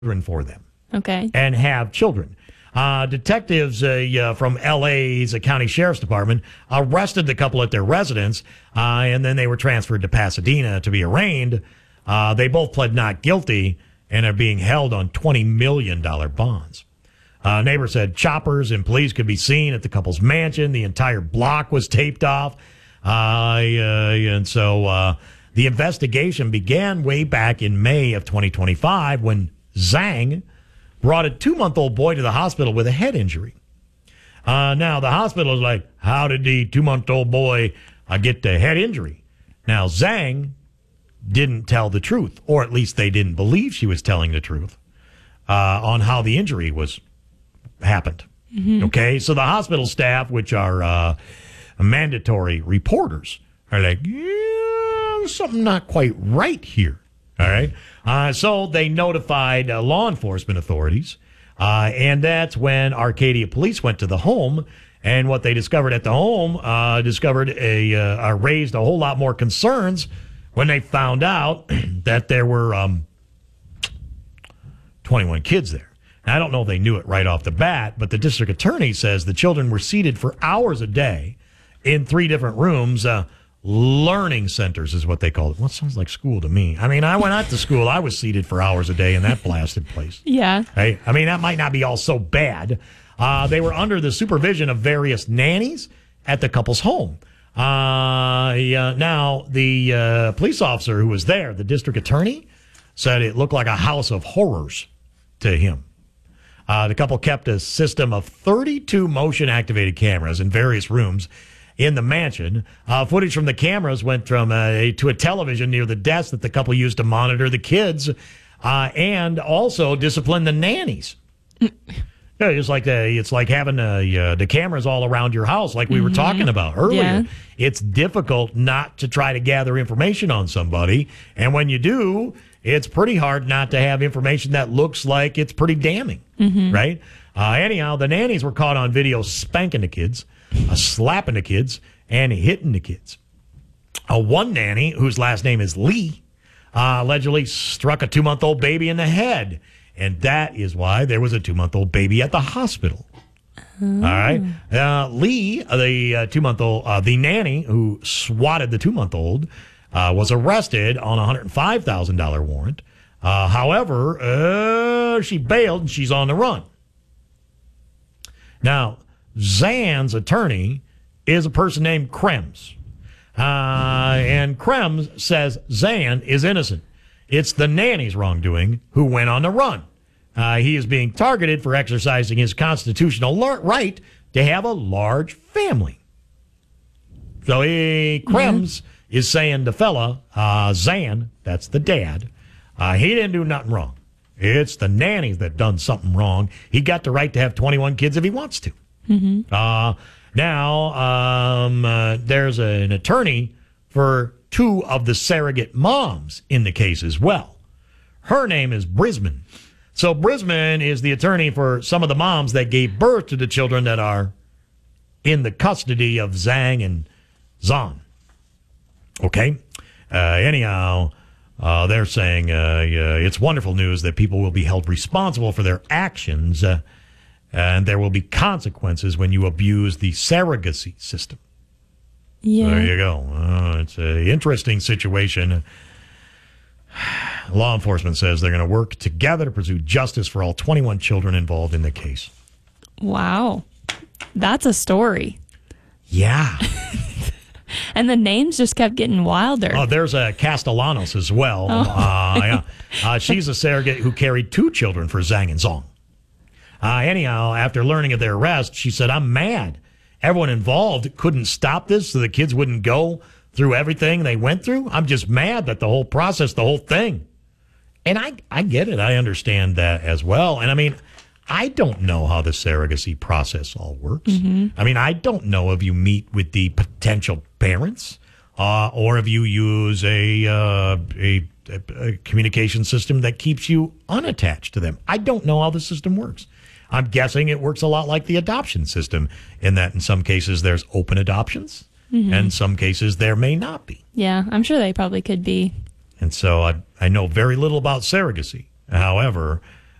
for them. Okay. And have children. Detectives from L.A.'s County Sheriff's Department arrested the couple at their residence, and then they were transferred to Pasadena to be arraigned. They both pled not guilty and are being held on $20 million bonds. Neighbors said choppers and police could be seen at the couple's mansion. The entire block was taped off. And so the investigation began way back in May of 2025 when Zhang brought a 2-month-old boy to the hospital with a head injury. Now, the hospital is like, how did the 2-month-old boy get the head injury? Now, Zhang didn't tell the truth, or at least they didn't believe she was telling the truth on how the injury happened. Mm-hmm. Okay, so the hospital staff, which are mandatory reporters, are like, yeah, there's something not quite right here. All right. So they notified law enforcement authorities, and that's when Arcadia police went to the home. And what they discovered at the home raised a whole lot more concerns when they found out that there were 21 kids there. Now, I don't know if they knew it right off the bat, but the district attorney says the children were seated for hours a day in 3 different rooms. Learning centers is what they call it. Well, it sounds like school to me. I mean, I went out to school. I was seated for hours a day in that blasted place. Yeah. Right? I mean, that might not be all so bad. They were under the supervision of various nannies at the couple's home. Now, the police officer who was there, the district attorney, said it looked like a house of horrors to him. The couple kept a system of 32 motion-activated cameras in various rooms in the mansion. Footage from the cameras went from to a television near the desk that the couple used to monitor the kids and also discipline the nannies. It's like having the cameras all around your house, like we were talking about earlier. Yeah. It's difficult not to try to gather information on somebody, and when you do, it's pretty hard not to have information that looks like it's pretty damning, right? Anyhow, the nannies were caught on video spanking the kids, slapping the kids, and hitting the kids. One nanny, whose last name is Lee, allegedly struck a 2-month-old baby in the head. And that is why there was a 2-month-old baby at the hospital. All right. Lee, the 2-month-old, the nanny who swatted the 2-month-old, was arrested on a $105,000 warrant. However, she bailed and she's on the run. Now, Zan's attorney is a person named Krems. And Krems says Zan is innocent. It's the nanny's wrongdoing who went on the run. He is being targeted for exercising his constitutional right to have a large family. So Krems is saying the fella, Zan, that's the dad, he didn't do nothing wrong. It's the nannies that done something wrong. He got the right to have 21 kids if he wants to. Now, there's an attorney for 2 of the surrogate moms in the case as well. Her name is Brisman. So Brisman is the attorney for some of the moms that gave birth to the children that are in the custody of Zhang and Zan. Okay? Anyhow, they're saying it's wonderful news that people will be held responsible for their actions, and there will be consequences when you abuse the surrogacy system. Yeah. There you go. It's an interesting situation. Law enforcement says they're going to work together to pursue justice for all 21 children involved in the case. Wow. That's a story. Yeah. And the names just kept getting wilder. Oh, there's a Castellanos as well. She's a surrogate who carried 2 children for Zhang and Zong. Anyhow, after learning of their arrest, she said, I'm mad. Everyone involved couldn't stop this so the kids wouldn't go through everything they went through. I'm just mad that the whole process, the whole thing. And I get it. I understand that as well. And I mean, I don't know how the surrogacy process all works. I mean, I don't know if you meet with the potential parents or if you use a communication system that keeps you unattached to them. I don't know how the system works. I'm guessing it works a lot like the adoption system in that in some cases there's open adoptions and in some cases there may not be. Yeah, I'm sure they probably could be. And so I know very little about surrogacy. However,